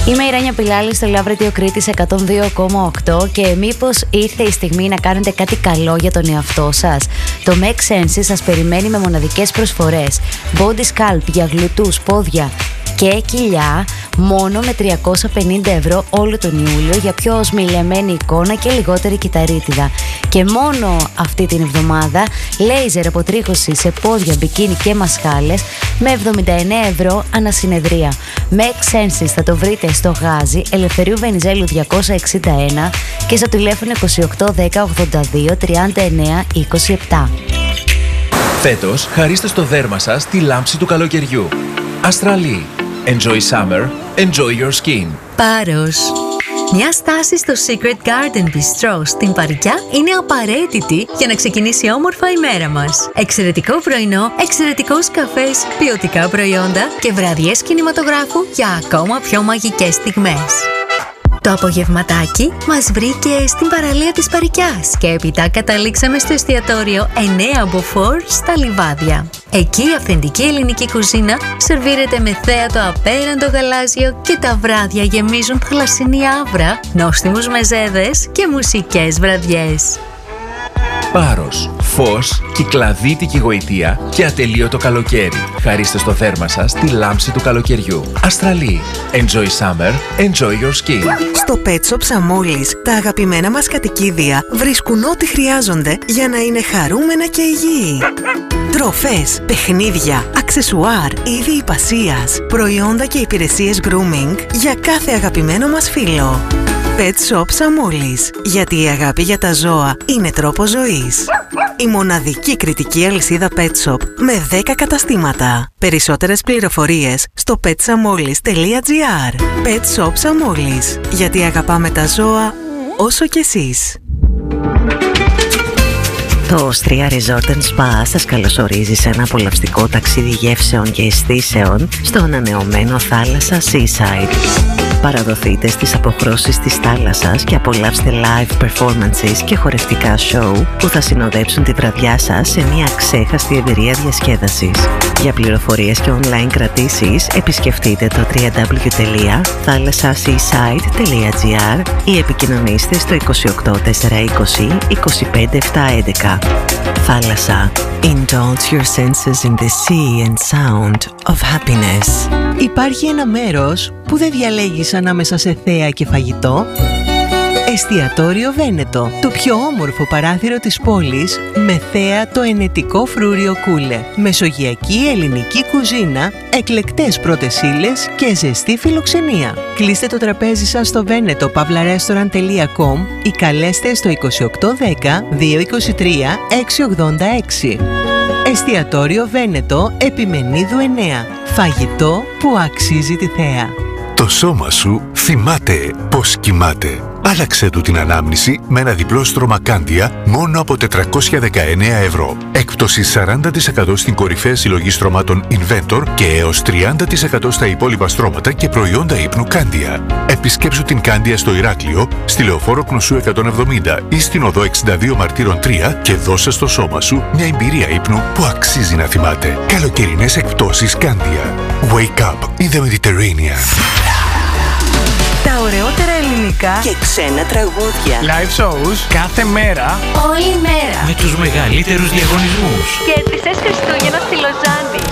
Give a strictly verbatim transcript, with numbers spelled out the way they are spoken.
Είμαι η Ράνια Πιλάλη στο Love Radio Κρήτης εκατόν δύο κόμμα οκτώ και μήπως ήρθε η στιγμή να κάνετε κάτι καλό για τον εαυτό σας? Το Make Sense σας περιμένει με μοναδικές προσφορές. Body Sculpt για γλουτούς, πόδια και κοιλιά μόνο με τριακόσια πενήντα ευρώ όλο τον Ιούλιο για πιο οσμηλεμένη εικόνα και λιγότερη κυταρίτιδα. Και μόνο αυτή την εβδομάδα λέιζερ αποτρίχωση σε πόδια, μπικίνι και μασχάλες με εβδομήντα εννέα ευρώ ανασυνεδρία. Make Senses θα το βρείτε στο Γάζι Ελευθερίου Βενιζέλου διακόσια εξήντα ένα και στο τηλέφωνο είκοσι οκτώ δέκα ογδόντα δύο τριάντα εννέα είκοσι επτά. Φέτος χαρίστε στο δέρμα σας τη λάμψη του καλοκαιριού. Αστραλή. Enjoy summer, enjoy your skin. Πάρος. Μια στάση στο Secret Garden Bistro στην Παρικιά είναι απαραίτητη για να ξεκινήσει όμορφα η μέρα μας. Εξαιρετικό πρωινό, εξαιρετικός καφές, ποιοτικά προϊόντα και βραδιές κινηματογράφου για ακόμα πιο μαγικές στιγμές. Το απογευματάκι μας βρήκε στην παραλία της Παρικιάς και έπειτα καταλήξαμε στο εστιατόριο εννέα Μποφόρ στα Λιβάδια. Εκεί η αυθεντική ελληνική κουζίνα σερβίρεται με θέατο απέραντο γαλάζιο και τα βράδια γεμίζουν θαλασσινή άβρα, νόστιμους μεζέδες και μουσικές βραδιές. Πάρος, φως, κυκλαδίτικη γοητεία και ατελείωτο καλοκαίρι. Χαρίστε στο δέρμα σας τη λάμψη του καλοκαιριού. Αστραλή. Enjoy summer, enjoy your skin. Στο Pet Shop Σαμόλης, τα αγαπημένα μας κατοικίδια βρίσκουν ό,τι χρειάζονται για να είναι χαρούμενα και υγιή. Τροφές, παιχνίδια, αξεσουάρ, είδη υπασίας, προϊόντα και υπηρεσίες grooming για κάθε αγαπημένο μας φίλο. Pet Shop Σαμόλης, γιατί η αγάπη για τα ζώα είναι τρόπος ζωής. Η μοναδική κριτική αλυσίδα Pet Shop με δέκα καταστήματα. Περισσότερες πληροφορίες στο pet samolis τελεία gr. Pet Shop Σαμόλης, γιατί αγαπάμε τα ζώα όσο κι εσείς. Το Osteria Resort and Spa σας καλωσορίζει σε ένα απολαυστικό ταξίδι γεύσεων και αισθήσεων στο ανανεωμένο θάλασσα Seaside. Παραδοθείτε στις αποχρώσεις της θάλασσας και απολαύστε live performances και χορευτικά show που θα συνοδέψουν τη βραδιά σας σε μια ξέχαστη εμπειρία διασκέδασης. Για πληροφορίες και online κρατήσεις επισκεφτείτε το double-u double-u double-u τελεία θάλασσασseaside τελεία gr ή επικοινωνήστε στο είκοσι οκτώ τετρακόσια είκοσι είκοσι πέντε επτακόσια έντεκα. Θάλασσα. Indulge your senses in the sea and sound of happiness. Υπάρχει ένα μέρος που δεν διαλέγεις ανάμεσα σε θέα και φαγητό. Εστιατόριο Βένετο, το πιο όμορφο παράθυρο της πόλης με θέα το ενετικό φρούριο Κούλε. Μεσογειακή ελληνική κουζίνα, εκλεκτές πρώτες ύλες και ζεστή φιλοξενία. Κλείστε το τραπέζι σας στο veneto pavla restaurant τελεία com ή καλέστε στο είκοσι οκτώ δέκα διακόσια είκοσι τρία εξακόσια ογδόντα έξι. Εστιατόριο Βένετο, Επιμενίδου εννέα. Φαγητό που αξίζει τη θέα. Το σώμα σου θυμάται πως κοιμάται. Άλλαξε του την ανάμνηση με ένα διπλό στρώμα Κάντια μόνο από τετρακόσια δεκαεννέα ευρώ. Έκπτωση σαράντα τοις εκατό στην κορυφαία συλλογή στρωμάτων Inventor και έως τριάντα τοις εκατό στα υπόλοιπα στρώματα και προϊόντα ύπνου Κάντια. Επισκέψου την Κάντια στο Ηράκλειο, στη Λεωφόρο Κνωσού εκατόν εβδομήντα ή στην Οδό εξήντα δύο Μαρτύρων τρία και δώσε στο σώμα σου μια εμπειρία ύπνου που αξίζει να θυμάται. Καλοκαιρινές εκπτώσεις Κάντια. Wake up in the Mediterranean. Τα ωραιότερα ελληνικά Και ξένα τραγούδια. Live shows κάθε μέρα, Όλη μέρα. με τους μεγαλύτερους διαγωνισμούς. Κέρδισες Χριστούγεννα στη Λοζάνη.